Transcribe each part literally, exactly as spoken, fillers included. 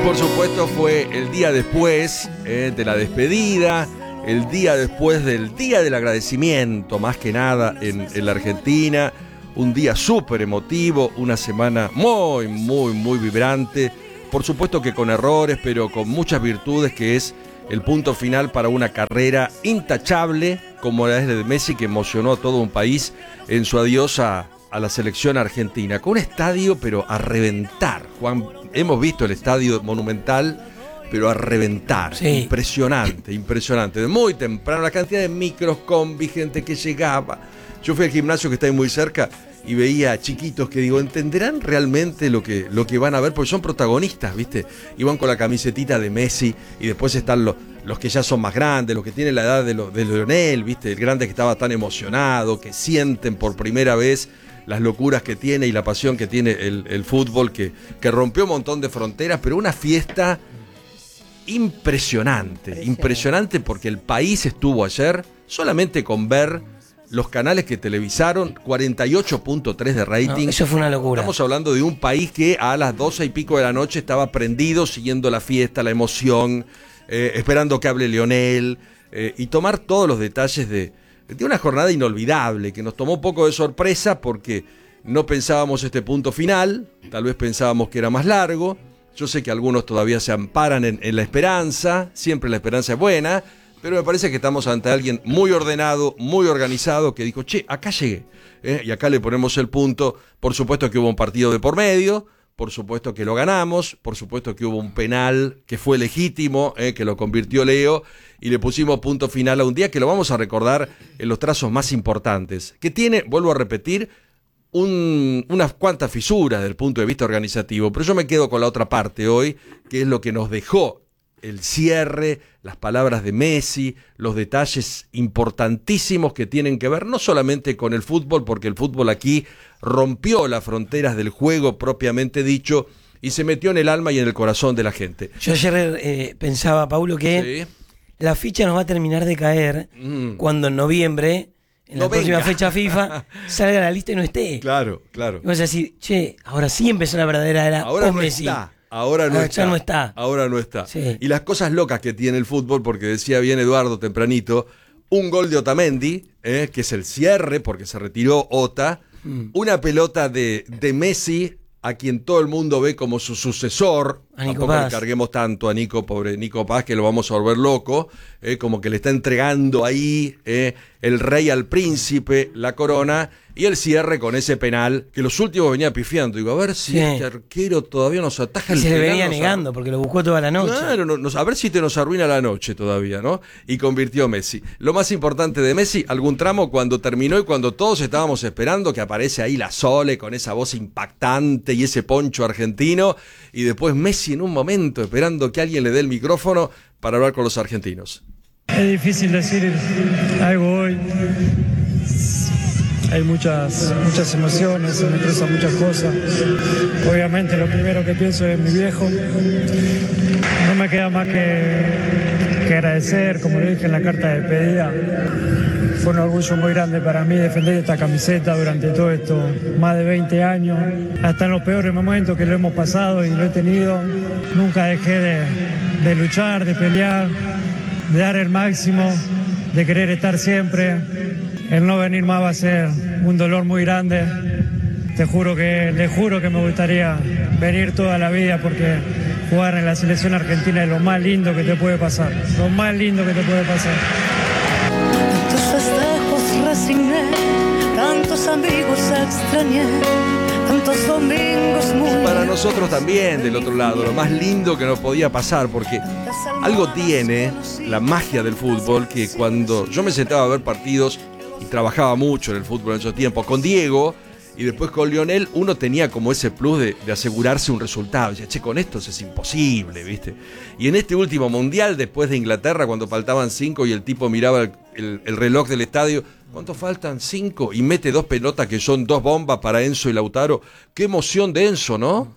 por supuesto fue el día después eh, de la despedida, el día después del Día del Agradecimiento, más que nada en, en la Argentina. Un día súper emotivo, una semana muy, muy, muy vibrante. Por supuesto que con errores, pero con muchas virtudes, que es el punto final para una carrera intachable como la es de Messi, que emocionó a todo un país en su adiós a, a la selección argentina. Con un estadio, pero a reventar. Juan, hemos visto el estadio Monumental, pero a reventar. Sí. Impresionante, impresionante. De muy temprano, la cantidad de micros, combi, gente que llegaba. Yo fui al gimnasio que está ahí muy cerca y veía chiquitos que digo, ¿entenderán realmente lo que, lo que van a ver? Porque son protagonistas, ¿viste? Iban con la camisetita de Messi y después están los, los que ya son más grandes, los que tienen la edad de, lo, de Lionel, ¿viste? El grande que estaba tan emocionado, que sienten por primera vez las locuras que tiene y la pasión que tiene el, el fútbol, que, que rompió un montón de fronteras, pero una fiesta impresionante, impresionante porque el país estuvo ayer solamente con ver los canales que televisaron, cuarenta y ocho punto tres de rating. No, eso fue una locura. Estamos hablando de un país que a las doce y pico de la noche estaba prendido, siguiendo la fiesta, la emoción, eh, esperando que hable Lionel, eh, y tomar todos los detalles de, de una jornada inolvidable, que nos tomó un poco de sorpresa porque no pensábamos este punto final, tal vez pensábamos que era más largo. Yo sé que algunos todavía se amparan en, en la esperanza, siempre la esperanza es buena, pero me parece que estamos ante alguien muy ordenado, muy organizado, que dijo, che, acá llegué, ¿eh? Y acá le ponemos el punto. Por supuesto que hubo un partido de por medio, por supuesto que lo ganamos, por supuesto que hubo un penal que fue legítimo, ¿eh? Que lo convirtió Leo, y le pusimos punto final a un día que lo vamos a recordar en los trazos más importantes, que tiene, vuelvo a repetir, un, unas cuantas fisuras desde el punto de vista organizativo, pero yo me quedo con la otra parte hoy, que es lo que nos dejó el cierre, las palabras de Messi, los detalles importantísimos que tienen que ver no solamente con el fútbol, porque el fútbol aquí rompió las fronteras del juego propiamente dicho y se metió en el alma y en el corazón de la gente. Yo ayer eh, pensaba, Paulo, que sí, la ficha nos va a terminar de caer mm. cuando en noviembre, en no la venga. próxima fecha FIFA, salga la lista y no esté. Claro, claro. Y vas a decir, che, ahora sí empezó la verdadera era ahora no Messi. Está. Ahora no, ahora está. no está. Ahora no está. Sí. Y las cosas locas que tiene el fútbol, porque decía bien Eduardo tempranito, un gol de Otamendi, eh, que es el cierre, porque se retiró Ota, mm. una pelota de, de Messi, a quien todo el mundo ve como su sucesor. A Nico Tampoco Paz. le carguemos tanto a Nico, pobre Nico Paz, que lo vamos a volver loco, eh, como que le está entregando ahí eh, el rey al príncipe, la corona, y el cierre con ese penal, que los últimos venía pifiando. Digo, a ver si sí. este arquero todavía nos ataja y el se penal. Se le venía nos negando, ar... porque lo buscó toda la noche. Claro, no, nos, a ver si te nos arruina la noche todavía, ¿no? Y convirtió Messi. Lo más importante de Messi, algún tramo cuando terminó y cuando todos estábamos esperando, que aparece ahí la Sole con esa voz impactante y ese poncho argentino, y después Messi en un momento esperando que alguien le dé el micrófono para hablar con los argentinos. Es difícil decir algo hoy. Hay muchas, muchas emociones, se me cruzan muchas cosas. Obviamente lo primero que pienso es mi viejo. No me queda más que, que agradecer, como le dije en la carta de despedida. Fue un orgullo muy grande para mí defender esta camiseta durante todo esto, más de veinte años. Hasta en los peores momentos que lo hemos pasado y lo he tenido, nunca dejé de, de luchar, de pelear, de dar el máximo, de querer estar siempre. El no venir más va a ser un dolor muy grande. Te juro que, le juro que me gustaría venir toda la vida porque jugar en la selección argentina es lo más lindo que te puede pasar. Lo más lindo que te puede pasar. Tantos festejos resigné, tantos amigos extrañé, tantos domingos muy... Para nosotros también, del otro lado, lo más lindo que nos podía pasar, porque algo tiene la magia del fútbol, que cuando yo me sentaba a ver partidos y trabajaba mucho en el fútbol en esos tiempos, con Diego y después con Lionel, uno tenía como ese plus de, de asegurarse un resultado. Decía, che, con estos es imposible, ¿viste? Y en este último mundial, después de Inglaterra, cuando faltaban cinco y el tipo miraba el, el, el reloj del estadio, ¿cuánto faltan? Cinco, y mete dos pelotas que son dos bombas para Enzo y Lautaro. Qué emoción de Enzo, ¿no?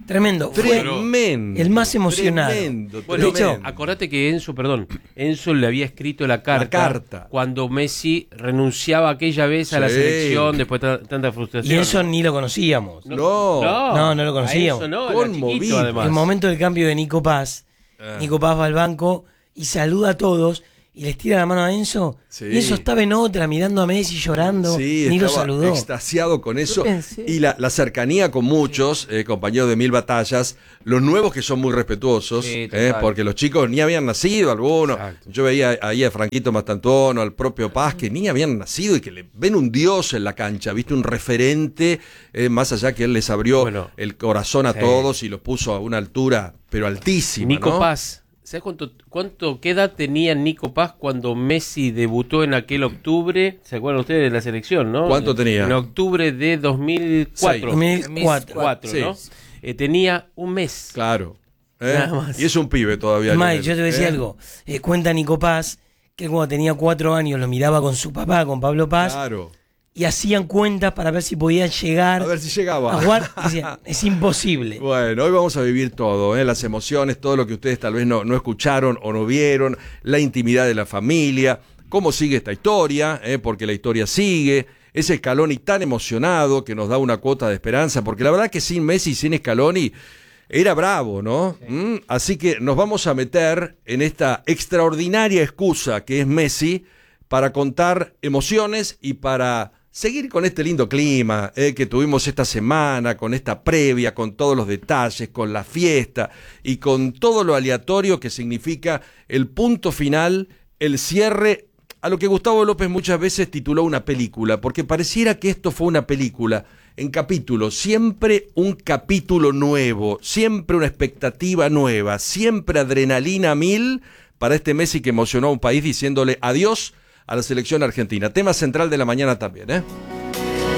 Tremendo. Tremendo. Fue el más emocionado. Tremendo, bueno, tremendo. de hecho, acordate que Enzo, perdón, Enzo le había escrito la carta, la carta. cuando Messi renunciaba aquella vez a sí. la selección después de tanta frustración. Y eso ni lo conocíamos. No. No, No, no lo conocíamos. a Enzo no, era Conmovido. chiquito, además. El momento del cambio de Nico Paz. Ah. Nico Paz va al banco y saluda a todos y les tira la mano a Enzo. Sí. Y Enzo estaba en otra, mirando a Messi, llorando. Sí, ni lo estaba saludó. extasiado con eso. pensé. Y la, la cercanía con muchos, eh, compañeros de Mil Batallas, los nuevos que son muy respetuosos, Sí, eh, total. porque los chicos ni habían nacido, algunos. Exacto. Yo veía ahí a Franquito Mastantuono, al propio Paz, que ni habían nacido y que le ven un dios en la cancha, viste, un referente, eh, más allá que él les abrió Bueno, el corazón a sí. todos y los puso a una altura, pero altísima. Nico ¿no? Paz. ¿Sabes cuánto, cuánto, qué edad tenía Nico Paz cuando Messi debutó en aquel octubre? ¿Se acuerdan ustedes de la selección, no? ¿Cuánto tenía? En octubre de dos mil cuatro. dos mil cuatro. Cuatro, Sí. ¿no? Eh, tenía un mes. Claro. ¿eh? Nada más. Y es un pibe todavía. Mike, Lionel, yo te voy a decir ¿eh? algo. Eh, cuenta Nico Paz que cuando tenía cuatro años lo miraba con su papá, con Pablo Paz, Claro. y hacían cuentas para ver si podían llegar A ver si llegaba. a jugar. Y decían, es imposible. Bueno, hoy vamos a vivir todo, ¿eh? Las emociones, todo lo que ustedes tal vez no, no escucharon o no vieron, la intimidad de la familia, cómo sigue esta historia, ¿eh? Porque la historia sigue, ese Scaloni tan emocionado que nos da una cuota de esperanza, porque la verdad que sin Messi y sin Scaloni era bravo, ¿no? Sí. ¿Mm? Así que nos vamos a meter en esta extraordinaria excusa que es Messi para contar emociones y para seguir con este lindo clima eh, que tuvimos esta semana, con esta previa, con todos los detalles, con la fiesta y con todo lo aleatorio que significa el punto final, el cierre, a lo que Gustavo López muchas veces tituló una película, porque pareciera que esto fue una película en capítulos, siempre un capítulo nuevo, siempre una expectativa nueva, siempre adrenalina mil para este Messi que emocionó a un país diciéndole adiós a la selección argentina. Tema central de la mañana también, ¿eh?